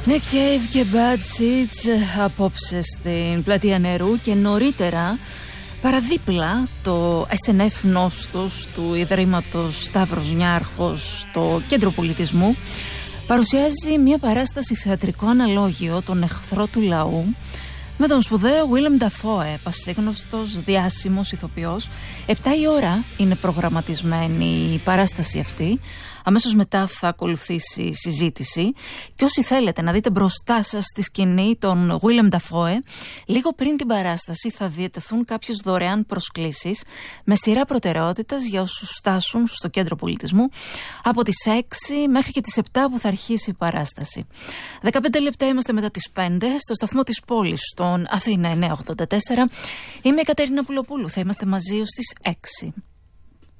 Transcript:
Nick Cave και Bad Seeds απόψε στην Πλατεία Νερού και νωρίτερα παραδίπλα το SNF Νόστος του Ιδρύματος Σταύρος Νιάρχος στο Κέντρο Πολιτισμού παρουσιάζει μια παράσταση θεατρικό αναλόγιο, τον εχθρό του λαού, με τον σπουδαίο Willem Dafoe, πασίγνωστος διάσημος ηθοποιός. 7 η ώρα είναι προγραμματισμένη η παράσταση αυτή. Αμέσως μετά θα ακολουθήσει συζήτηση και όσοι θέλετε να δείτε μπροστά σας στη σκηνή τον Willem Dafoe, λίγο πριν την παράσταση θα διατεθούν κάποιες δωρεάν προσκλήσεις με σειρά προτεραιότητας για όσους φτάσουν στο Κέντρο Πολιτισμού από τις 6 μέχρι και τις 7 που θα αρχίσει η παράσταση. 15 λεπτά είμαστε μετά τις 5 στο σταθμό της πόλης, στον Αθήνα 984. Είμαι η Κατερίνα Πουλοπούλου, θα είμαστε μαζί ως τις 6.